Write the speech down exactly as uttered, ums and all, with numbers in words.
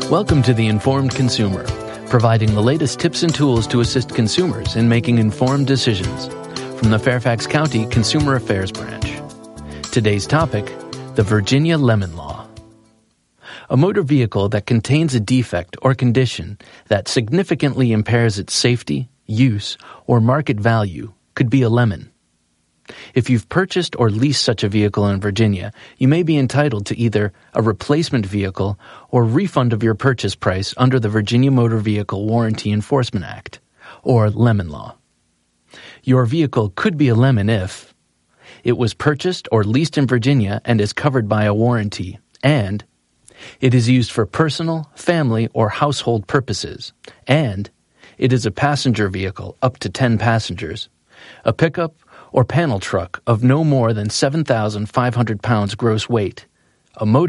Welcome to The Informed Consumer, providing the latest tips and tools to assist consumers in making informed decisions. From the Fairfax County Consumer Affairs Branch. Today's topic, the Virginia Lemon Law. A motor vehicle that contains a defect or condition that significantly impairs its safety, use, or market value could be a lemon. If you've purchased or leased such a vehicle in Virginia, you may be entitled to either a replacement vehicle or refund of your purchase price under the Virginia Motor Vehicle Warranty Enforcement Act, or Lemon Law. Your vehicle could be a lemon if it was purchased or leased in Virginia and is covered by a warranty, and it is used for personal, family, or household purposes, and it is a passenger vehicle up to ten passengers, a pickup or panel truck of no more than seven thousand five hundred pounds gross weight, a motor